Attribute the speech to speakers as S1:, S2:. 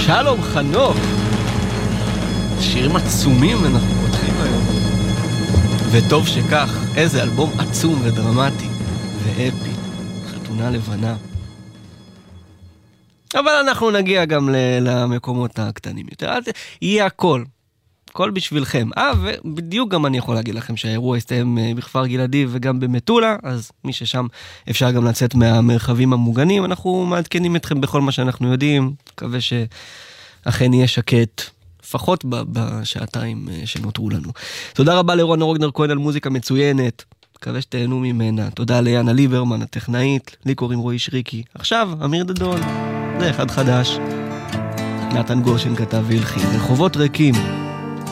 S1: שלום חנוך. שירים עצומים אנחנו פותחים היום. וטוב שכך, איזה אלבום עצום ודרמטי ואפי. חתונה לבנה. אבל אנחנו נגיע גם למקומות הקטנים יותר. יהיה הכל. הכל בשבילכם. ובדיוק גם אני יכול להגיד לכם שהאירוע הסתיים בכפר גלעדי וגם במטולה, אז מי ששם אפשר גם לצאת מהמרחבים המוגנים. אנחנו מעדכנים אתכם בכל מה שאנחנו יודעים. מקווה שאכן יהיה שקט, לפחות בשעתיים שנותרו לנו. תודה רבה לרונה רוגנר כהן על מוזיקה מצוינת. מקווה שתהנו ממנה. תודה ליאנה ליברמן, הטכנאית. לי קוראים רועי שריקי. עכשיו, אמיר דדון. זה אחד חדש. נתן גושן כתב והלחין. רחובות ריקים.